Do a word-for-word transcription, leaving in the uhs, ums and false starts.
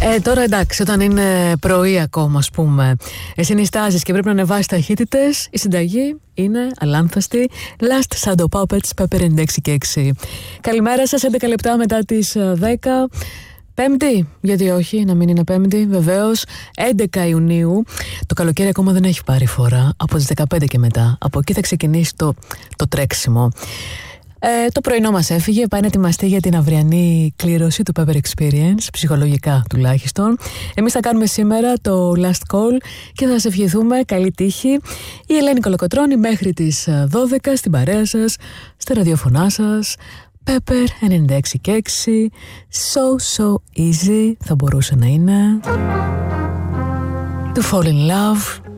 Ε, τώρα εντάξει, όταν είναι πρωί ακόμα, ας πούμε, συνιστάσεις και πρέπει να ανεβάσεις ταχύτητες, η συνταγή είναι αλάνθαστη. Last Shadow Puppets, Pepper ενενήντα έξι και έξι. Καλημέρα σας, έντεκα λεπτά μετά τις δέκα. Πέμπτη, γιατί όχι, να μην είναι Πέμπτη, βεβαίως, έντεκα Ιουνίου. Το καλοκαίρι ακόμα δεν έχει πάρει φορά, από τις δεκαπέντε και μετά. Από εκεί θα ξεκινήσει το, το τρέξιμο. Ε, το πρωινό μας έφυγε, πάει να ετοιμαστεί για την αυριανή κλήρωση του Pepper Experience, ψυχολογικά τουλάχιστον. Εμείς θα κάνουμε σήμερα το last call και θα σας ευχηθούμε καλή τύχη. Η Ελένη Κολοκοτρώνη μέχρι τις δώδεκα στην παρέα σας, στα ραδιοφωνά σας. Pepper ενενήντα έξι και έξι, so so easy θα μπορούσε να είναι. To fall in love.